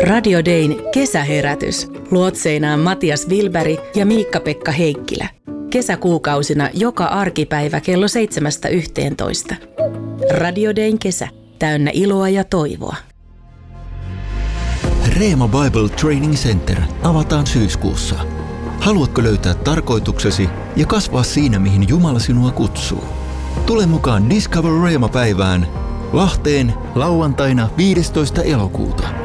Radio Dayn kesäherätys. Luotseinaan Matias Wilberg ja Miikka-Pekka Heikkilä. Kesäkuukausina joka arkipäivä kello 7–11. Radio Dayn kesä. Täynnä iloa ja toivoa. Reema Bible Training Center avataan syyskuussa. Haluatko löytää tarkoituksesi ja kasvaa siinä, mihin Jumala sinua kutsuu? Tule mukaan Discover Reema-päivään Lahteen lauantaina 15. elokuuta.